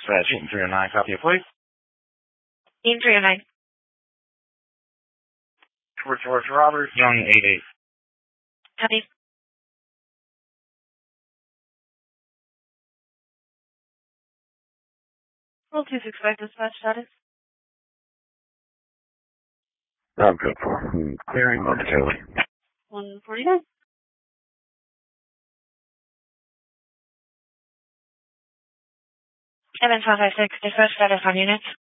Dispatch 309, copy of please. Team 309. George Robert, Young 88. Copy. Roll 265 dispatch status. I'm good for clearing momentarily. 149. Evan 556, dispatch status on units.